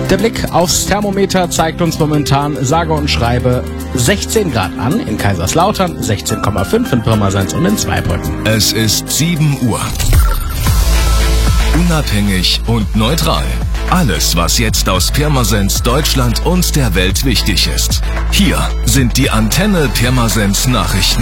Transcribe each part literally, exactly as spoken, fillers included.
Der Blick aufs Thermometer zeigt uns momentan sage und schreibe sechzehn Grad an in Kaiserslautern, sechzehn Komma fünf in Pirmasens und in Zweibrücken. Es ist sieben Uhr. Unabhängig und neutral. Alles, was jetzt aus Pirmasens, Deutschland und der Welt wichtig ist. Hier sind die Antenne Pirmasens Nachrichten.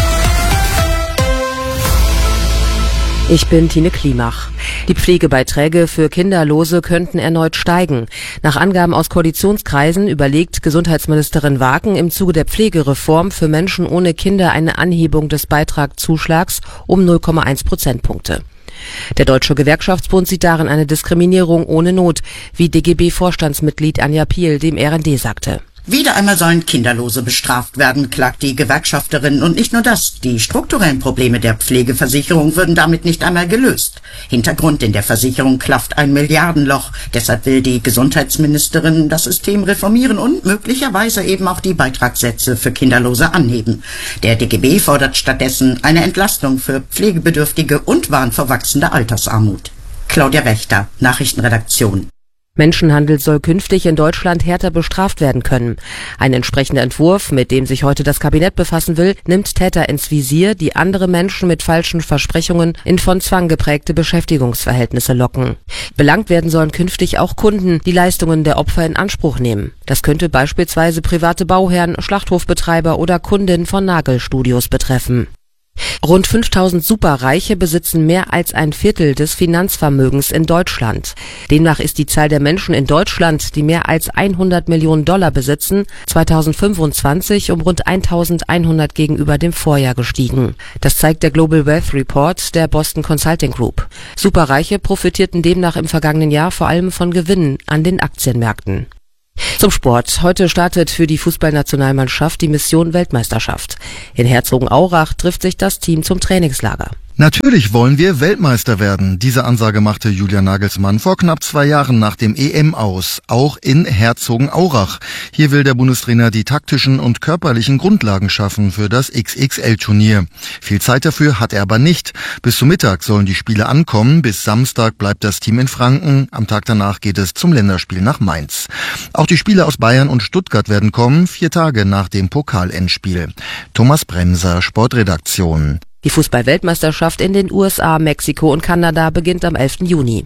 Ich bin Tine Klimach. Die Pflegebeiträge für Kinderlose könnten erneut steigen. Nach Angaben aus Koalitionskreisen überlegt Gesundheitsministerin Wagen im Zuge der Pflegereform für Menschen ohne Kinder eine Anhebung des Beitragszuschlags um null Komma eins Prozentpunkte. Der Deutsche Gewerkschaftsbund sieht darin eine Diskriminierung ohne Not, wie D G B-Vorstandsmitglied Anja Piel dem R N D sagte. Wieder einmal sollen Kinderlose bestraft werden, klagt die Gewerkschafterin. Und nicht nur das, die strukturellen Probleme der Pflegeversicherung würden damit nicht einmal gelöst. Hintergrund: in der Versicherung klafft ein Milliardenloch. Deshalb will die Gesundheitsministerin das System reformieren und möglicherweise eben auch die Beitragssätze für Kinderlose anheben. Der D G B fordert stattdessen eine Entlastung für Pflegebedürftige und warnt vor wachsender Altersarmut. Claudia Wächter, Nachrichtenredaktion. Menschenhandel soll künftig in Deutschland härter bestraft werden können. Ein entsprechender Entwurf, mit dem sich heute das Kabinett befassen will, nimmt Täter ins Visier, die andere Menschen mit falschen Versprechungen in von Zwang geprägte Beschäftigungsverhältnisse locken. Belangt werden sollen künftig auch Kunden, die Leistungen der Opfer in Anspruch nehmen. Das könnte beispielsweise private Bauherren, Schlachthofbetreiber oder Kundinnen von Nagelstudios betreffen. Rund fünftausend Superreiche besitzen mehr als ein Viertel des Finanzvermögens in Deutschland. Demnach ist die Zahl der Menschen in Deutschland, die mehr als hundert Millionen Dollar besitzen, zweitausendfünfundzwanzig um rund eintausendeinhundert gegenüber dem Vorjahr gestiegen. Das zeigt der Global Wealth Report der Boston Consulting Group. Superreiche profitierten demnach im vergangenen Jahr vor allem von Gewinnen an den Aktienmärkten. Zum Sport. Heute startet für die Fußballnationalmannschaft die Mission Weltmeisterschaft. In Herzogenaurach trifft sich das Team zum Trainingslager. Natürlich wollen wir Weltmeister werden. Diese Ansage machte Julian Nagelsmann vor knapp zwei Jahren nach dem E M aus, auch in Herzogenaurach. Hier will der Bundestrainer die taktischen und körperlichen Grundlagen schaffen für das X X L-Turnier. Viel Zeit dafür hat er aber nicht. Bis zum Mittag sollen die Spiele ankommen. Bis Samstag bleibt das Team in Franken. Am Tag danach geht es zum Länderspiel nach Mainz. Auch die Spieler aus Bayern und Stuttgart werden kommen, vier Tage nach dem Pokalendspiel. Thomas Bremser, Sportredaktion. Die Fußball-Weltmeisterschaft in den U S A, Mexiko und Kanada beginnt am elften Juni.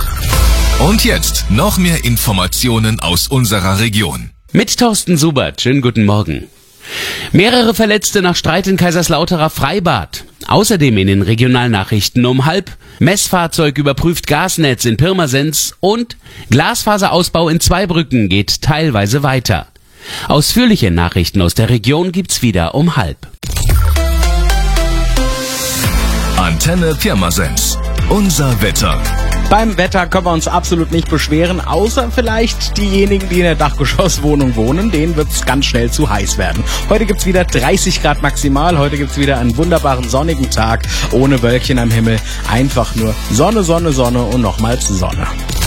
Und jetzt noch mehr Informationen aus unserer Region. Mit Thorsten Subert. Schönen guten Morgen. Mehrere Verletzte nach Streit in Kaiserslauterer Freibad. Außerdem in den Regionalnachrichten um halb. Messfahrzeug überprüft Gasnetz in Pirmasens und Glasfaserausbau in Zweibrücken geht teilweise weiter. Ausführliche Nachrichten aus der Region gibt's wieder um halb. Antenne Pirmasens. Unser Wetter. Beim Wetter können wir uns absolut nicht beschweren, außer vielleicht diejenigen, die in der Dachgeschosswohnung wohnen. Denen wird es ganz schnell zu heiß werden. Heute gibt's wieder dreißig Grad maximal. Heute gibt's wieder einen wunderbaren sonnigen Tag ohne Wölkchen am Himmel. Einfach nur Sonne, Sonne, Sonne und nochmals Sonne.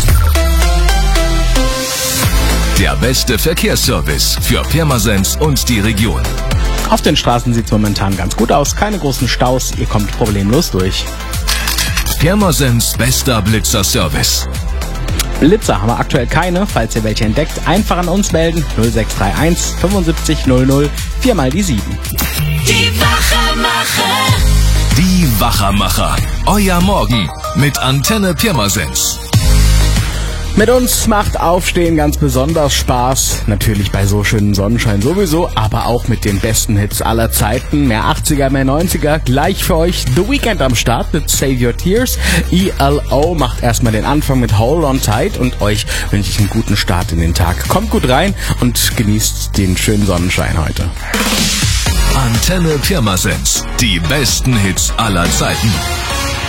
Der beste Verkehrsservice für Pirmasens und die Region. Auf den Straßen sieht's momentan ganz gut aus. Keine großen Staus. Ihr kommt problemlos durch. Pirmasens bester Blitzer-Service. Blitzer haben wir aktuell keine. Falls ihr welche entdeckt, einfach an uns melden. null sechs drei eins fünfundsiebzig null null, viermal die sieben. Die Wachermacher. Die Wachermacher. Euer Morgen mit Antenne Pirmasens. Mit uns macht Aufstehen ganz besonders Spaß. Natürlich bei so schönem Sonnenschein sowieso, aber auch mit den besten Hits aller Zeiten. Mehr achtziger, mehr neunziger. Gleich für euch The Weeknd am Start mit Save Your Tears. E L O macht erstmal den Anfang mit Hold On Tight und euch wünsche ich einen guten Start in den Tag. Kommt gut rein und genießt den schönen Sonnenschein heute. Antenne Pirmasens. Die besten Hits aller Zeiten.